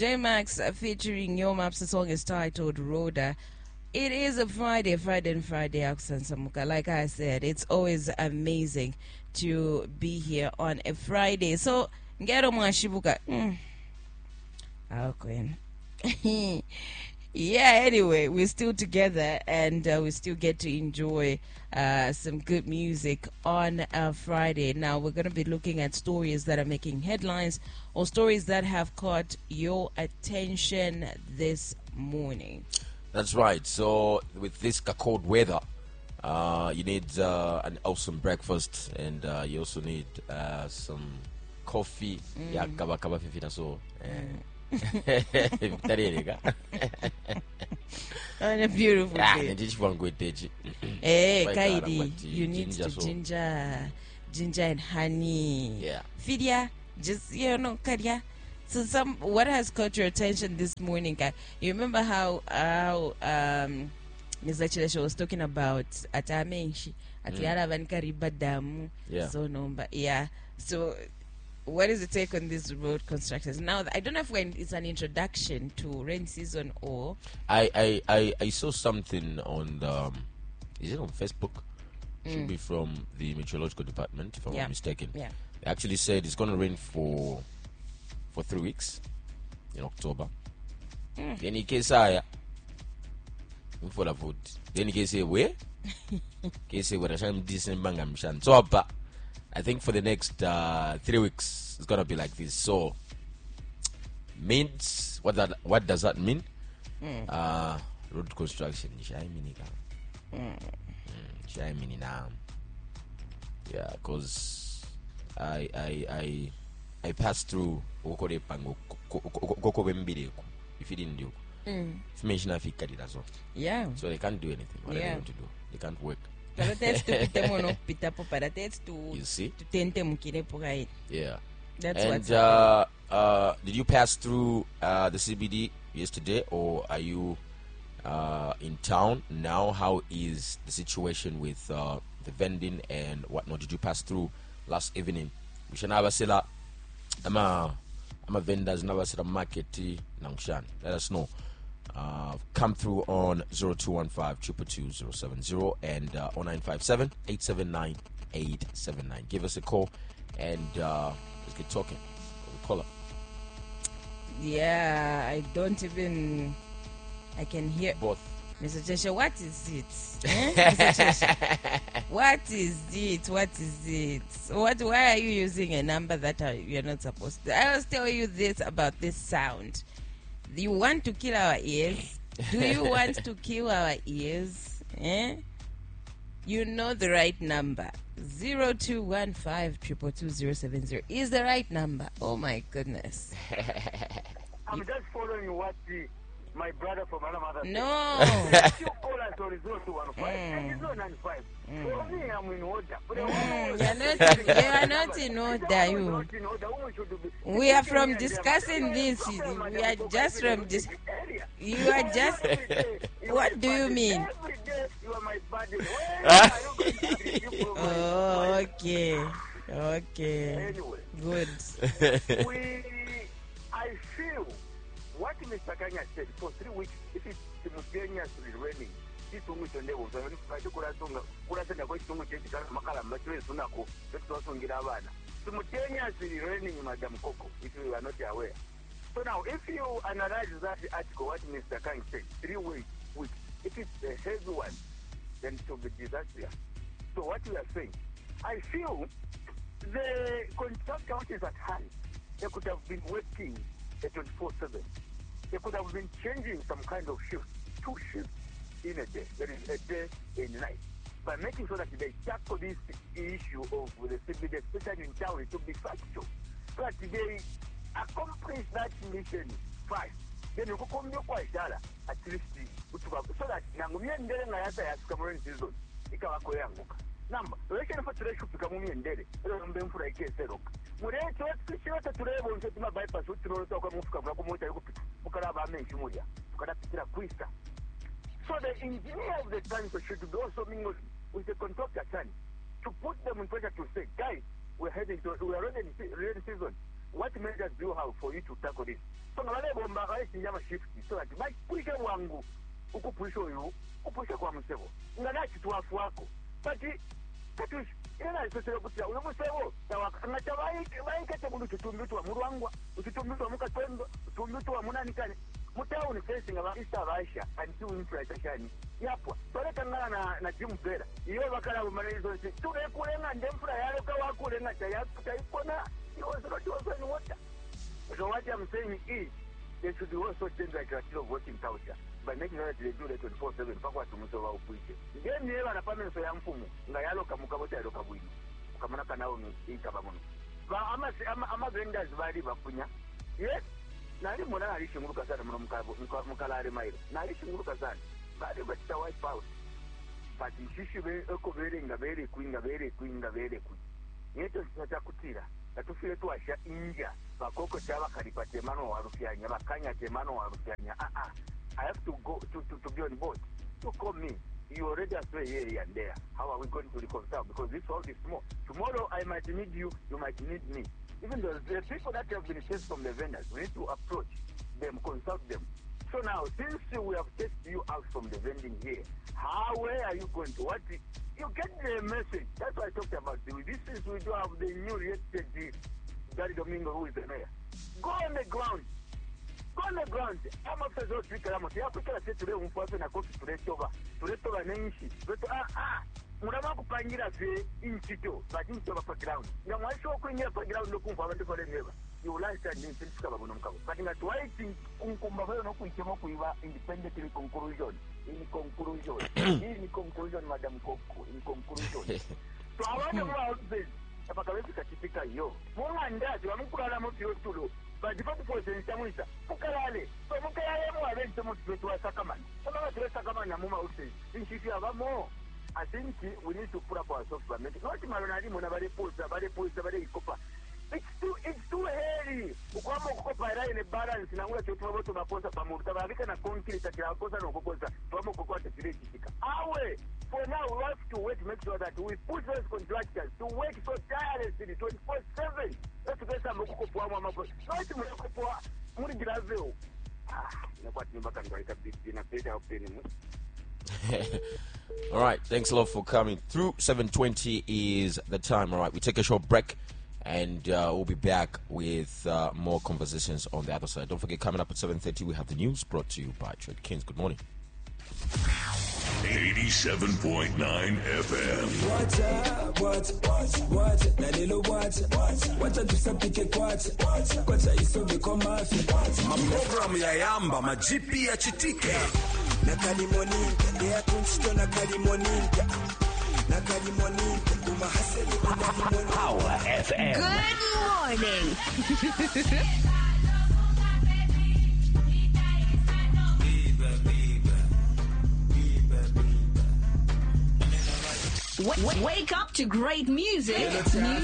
J Max featuring Yo Maps. The song is titled Rhoda. It is a Friday, Accent Samuka. Like I said, it's always amazing to be here on a Friday. So, get on my Shibuka. Queen. Yeah, anyway, we're still together and we still get to enjoy some good music on a Friday. Now, we're going to be looking at stories that are making headlines or stories that have caught your attention this morning. That's right. So, with this cold weather, you need an awesome breakfast and you also need some coffee. Yeah, kaba fifina so. On a beautiful day. Hey, Kaidi, you need ginger and honey. Yeah. Fidia, just Kadia. So what has caught your attention this morning? You remember how Ms. Chilesha was talking about Atamenshi, Atiara Vankariba Damu. Yeah. So yeah. So what is the take on these road constructors? Now, I don't know if it's an introduction to rain season or... I saw something on is it on Facebook? Should be from the meteorological department, if I'm not mistaken. Yeah. They actually said it's going to rain for 3 weeks in October. Then he case I for the vote. Then he say where? He say what I'm December. So I think for the next 3 weeks it's gonna be like this. So means what does that mean? Road construction. Yeah, because I passed through if you didn't do. Yeah. So they can't do anything. What are they going to do? They can't work. You see? Yeah. That's and what's did you pass through the CBD yesterday, or are you in town now? How is the situation with the vending and whatnot? Did you pass through last evening? I'm a vendors never said a market Nangshan. Let us know. Come through on 0215-222-070 and 0957-879-879. Give us a call and let's get talking. We'll call up. Yeah, I can hear both. Mr. Chesha, what is it? Mr. Chesha, what is it? Why are you using a number that you're not supposed to? I was telling you this about this sound. Do you want to kill our ears? Do you want to kill our ears? You know the right number. 0215-222-070 is the right number. Oh my goodness. I'm just following what my brother from another mother No. You call us on 0215 and 095. For me, I'm in order. You are not in order, you. We are from discussing this. We are just from this. You are just. What do you mean? Every day you are my buddy. Oh, okay. Anyway. Good. I feel what Mr. Kanya said for 3 weeks, if it's simultaneously raining, this one is on the water. Simultaneously raining, Madam Coco, if you are not aware. So now, if you analyze that article, what Mr. Kanya said, 3 weeks, if it's a heavy one, then it will be disastrous. So what we are saying, I feel the contractor which is at hand, they could have been working 24/7. They could have been changing some kind of shift, 2 shifts in a day. There is a day and night. By making sure that they tackle this issue of the CBD, especially in town, to be factual. So that they accomplish that mission first. Then you come quite at least so that Nangumian Nayasa has come in season. Number, we can put the should become in Delhi. For a case, when I thought to level to my bypass, which will talk about Mukaraba Menchimudia, Karapitra Quista. So the engineer of the tank should also mingle with the contractor to put them in pressure to say, guys, we are already in rain season. what measures do you have for you to tackle this? So nga balebomba balechinja shift so that bakuike bwangu ukupusha oyo kupusha kwa Musebo nga nakitwafu wako but katush era isosero kutya uyo Musebo nga tabaike mundu tutumbitwa mulwangwa tutumbitwa mukatondo tutumbitwa munanikane mutawuni facing aba Easter Russia until inflation yapwa baleka ngana na Jim Vera iyo bakala bumalizo tulekulenga ndemfura yalo kawakulenga taikona was not also in water. So what I'm saying is they should also change the criteria of voting culture by making sure that they do the 24/7 pakwa tumusoba upwite. Then you have a panel so yamfumu nga yalo kamukabota yalo kabwini. Kamana kanao ni ikabamuno. Ba ama vendors bali bakunya. Yes. Nali mona ali shinguluka sana muno mukalare mailo. Nali shinguluka sana. Bali bata wipe out. But ishishi be ekobere ngabere kuinga bere Yeto sitakutira. Katufile tuasha inja bakoko chaba kalipa temano warufyanya bakanya temano warufyanya I have to go to be on board. You call me, you already are here and there. How are we going to reconcile? Because this world is small. Tomorrow I might need you might need me. Even though the people that have been chased from the vendors, we need to approach them, consult them. So now, since we have chased you out from the vending here, where are you going to? What you get the message. That's what I talked about. This is we do have the new elected Gary Domingo, who is the mayor. Go on the ground. I'm after those three kilometers. You have to say today, na kofi turetoba nenshi. Murama kupangira fe inchito, but inchitoba for ground. Nga mwaisho kuingia for ground lokumfa abantu for never. You will understand the infinite kaba buno mkabo. But nga tuwaiti kumkumba fayo no kuichemo kuiva independent in conclusion. In conclusion, Madam Koko, in conclusion. So I want to go out there. Apakawezi kachitika yo. Munga ndazi wa mkulala moti yotulo. But the fact was in Samuisa. Mukalale. So mukalale mo avente mo to Sakaman. So now to Sakaman na muma use. In Shifia Vamo. I think we need to put up ourselves for it. Not Maronadi Monavare Posa, Vare Copa. It's too hairy. Ukwamo kukopa in a balance na ula chotomo to maposa pamuta bavika na concrete at your cosa no kokosa tomo kokota chitika. Awe for now we have to wait to make sure that we push those contractors to work so tirelessly 24/7. Let's get some kukopa mama. Not to kukopa muri graveo. Inakuwa tunibaka ndio ina better opinion. All right, thanks a lot for coming through. 7:20 is the time. All right, we take a short break. And we'll be back with more conversations on the other side. Don't forget, coming up at 7:30, we have the news brought to you by Trade Kings. Good morning. 87.9 FM. Maprogramu ya yamba, majipi ya chitike. Na kalimoninga, ya kunchito na kalimoninga. Power FM. Good morning. Wake up to great music.